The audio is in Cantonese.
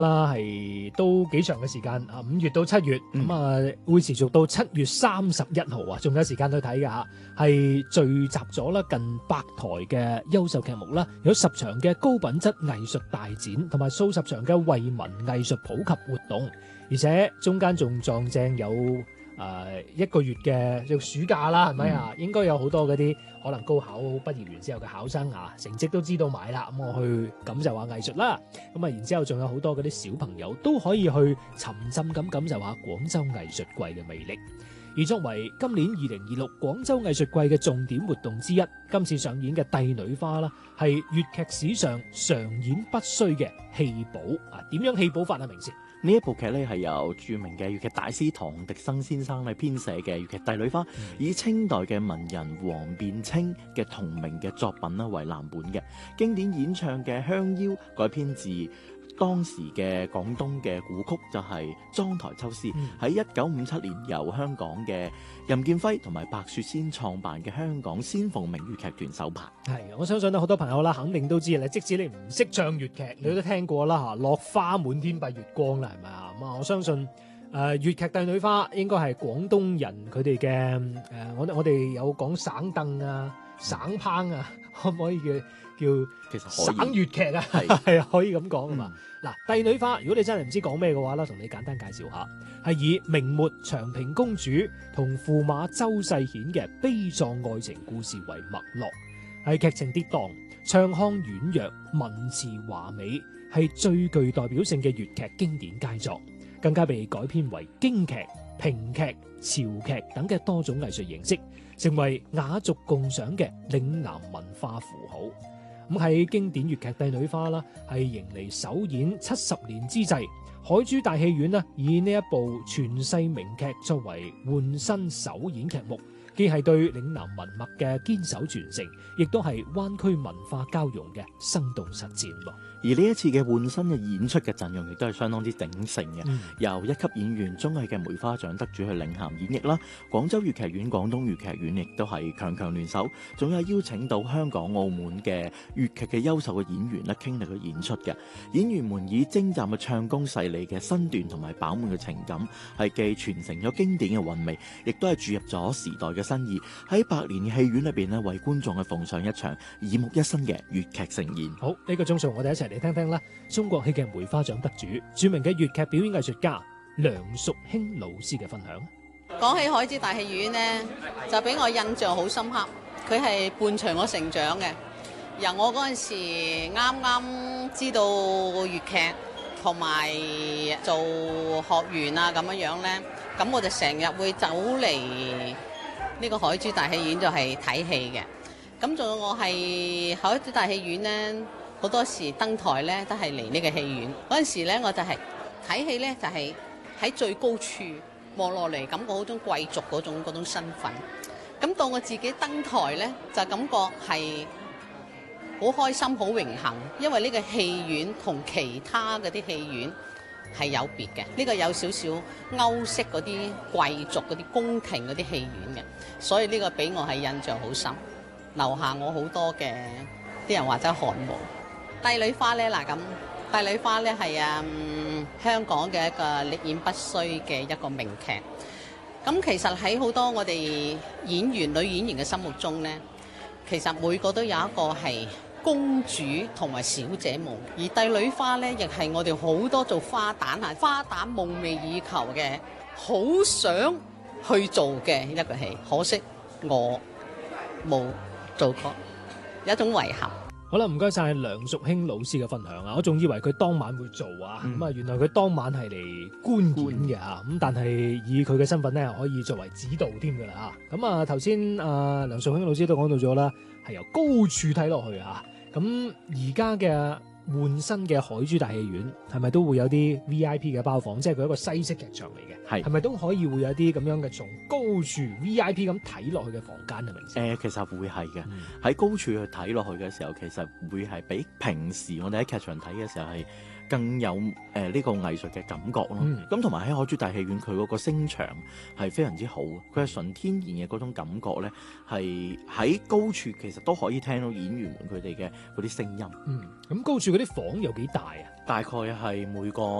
啦，係都幾長嘅時間啊，5月到7月，咁會持續到7月31號啊，仲有時間去睇㗎嚇，係聚集咗啦近100台嘅優秀劇目啦，有10場嘅高品質藝術大展，同埋數十場嘅惠民藝術普及活動，而且中間仲撞正有1個月嘅暑假啦，係咪啊？應該有好多嗰啲可能高考畢業完之後嘅考生啊，成績都知道埋啦，咁我去感受下藝術啦。咁啊，然之後仲有好多嗰啲小朋友都可以去沉浸咁感受下廣州藝術季嘅魅力。而作為今年2026廣州藝術季嘅重點活動之一，今次上演嘅《帝女花》啦，係粵劇史上常演不衰嘅戲寶啊！點樣戲寶法啊？明先？ 呢一部劇咧係由著名嘅粵劇大師唐滌生先生咧編寫嘅粵劇《帝女花》，以清代嘅文人黃變清嘅同名嘅作品啦為藍本嘅經典演唱嘅香腰改編自當時嘅廣東嘅古曲，就係《妝台秋思》，喺1957年由香港嘅任劍輝同埋白雪仙創辦嘅香港先鳳鳴粵劇團首排。 係，我相信好多朋友啦，肯定都知啦。即使你唔識唱粵劇，你都聽過啦嚇，落花滿天蔽月光啦，係咪啊？咁啊，我相信粵劇《帝女花》應該係廣東人佢哋嘅我哋有講省凳啊、省烹啊，可唔可以叫其實省粵劇啊？係啊，可以咁講啊嘛。嗱，《帝女花》如果你真係唔知講咩嘅話啦，同你簡單介紹下，係以明末長平公主同駙馬周世顯嘅悲壯愛情故事為脈絡，係劇情跌宕、唱腔婉約、文詞華美，係最具代表性嘅粵劇經典佳作，更加被改編為京劇、評劇、潮劇等嘅多種藝術形式，成為雅俗共賞嘅嶺南文化符號。咁喺經典粵劇《帝女花》啦，係迎嚟首演70年之際，海珠大戲院呢以呢一部傳世名劇作為換新首演劇目，既係對嶺南文脈嘅堅守傳承，亦都係灣區文化交融嘅生動實踐。 而呢一次嘅換新嘅演出嘅陣容亦都係相當之鼎盛嘅，由1級演員綜藝嘅梅花獎得主去領銜演繹啦，廣州粵劇院、廣東粵劇院亦都係強聯手，仲有邀請到香港、澳門嘅粵劇嘅優秀嘅演員咧傾力去演出嘅。演員們以精湛嘅唱功、細膩嘅身段同埋飽滿嘅情感，係既傳承咗經典嘅韻味，亦都係注入咗時代嘅新意，喺百年嘅戲院裏邊咧為觀眾去奉上一場耳目一新嘅粵劇盛宴。 好，呢個鐘數我哋一齊嚟聽聽啦，中國戲劇梅花獎得主、著名嘅粵劇表演藝術家梁淑卿老師嘅分享。 講起海珠大戲院呢，就俾我印象好深刻，佢係伴隨我成長嘅。由我嗰陣時啱啱知道粵劇同埋做學員啊咁樣呢，咁我就成日會走嚟呢個海珠大戲院就係睇戲嘅。咁仲有我係海珠大戲院呢，好多時登台咧都係嚟呢個戲院嗰陣時咧，我就係睇戲咧，就係喺最高處望落嚟，感覺好種貴族嗰種身份。咁到我自己登台咧，就感覺係好開心、好榮幸，因為呢個戲院同其他嗰啲戲院係有別嘅。呢個有少少歐式嗰啲貴族嗰啲宮廷嗰啲戲院嘅，所以呢個俾我係印象好深，留下我好多嘅啲人話齋汗毛。帝女花咧嗱，咁帝女花咧係香港嘅一個歷演不衰嘅一個名劇。咁其實喺好多我哋演員女演員嘅心目中咧，其實每個都有一個係公主同埋小姐夢，而帝女花咧亦係我哋好多做花旦花旦夢寐以求嘅，好想去做嘅一個戲。可惜我冇做過，有一種遺憾。 好啦，唔該晒梁淑卿老師嘅分享啊！我仲以為佢當晚會做啊，原來佢當晚係嚟觀演嘅嚇，咁但係以佢嘅身份咧，可以作為指導添㗎啦嚇。咁頭先梁淑卿老師都講到咗啦，係由高處睇落去嚇。咁而家嘅換新嘅海珠大戲院係咪都會有啲 VIP 嘅包房？即係佢一個西式劇場嚟嘅，係咪都可以會有啲咁樣嘅從高處 VIP 咁睇落去嘅房間啊？明先？ 其實會係嘅，喺高處去睇落去嘅時候，其實會係比平時我哋喺劇場睇嘅時候係更有呢個藝術嘅感覺咯。咁同埋喺海珠大戲院，佢嗰個聲場係非常之好，佢係純天然嘅嗰種感覺咧，係喺高處其實都可以聽到演員們佢哋嘅嗰啲聲音。 咁高處嗰啲房有幾大啊？ 大概係每個